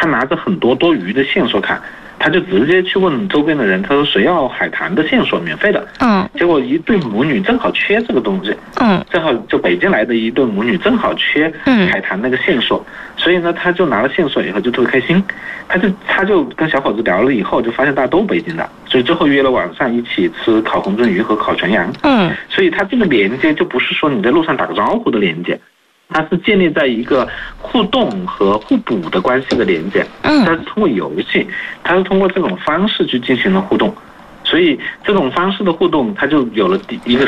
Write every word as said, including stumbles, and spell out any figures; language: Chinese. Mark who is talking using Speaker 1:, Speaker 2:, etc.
Speaker 1: 他拿着很多多余的线索卡，他就直接去问周边的人，他说谁要海棠的线索，免费的。
Speaker 2: 嗯，
Speaker 1: 结果一对母女正好缺这个东西，
Speaker 2: 嗯，
Speaker 1: 正好就北京来的一对母女正好缺海棠那个线索，所以呢，他就拿了线索以后就特别开心，他就他就跟小伙子聊了以后，就发现大家都北京的，所以最后约了晚上一起吃烤红鳟鱼和烤全羊。
Speaker 2: 嗯，所
Speaker 1: 以他这个连接就不是说你在路上打个招呼的连接。它是建立在一个互动和互补的关系的连接，它是通过游戏，它是通过这种方式去进行了互动，所以这种方式的互动，它就有了第一个